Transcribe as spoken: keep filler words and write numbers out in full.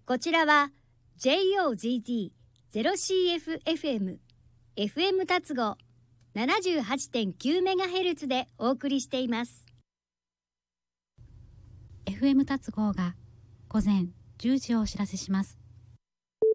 こちらは ジェイオージージーゼロシーエフエフエム エフエム 達合 ななじゅうはちてんきゅうメガヘルツ でお送りしています。 エフエム 達合が午前じゅうじをお知らせします。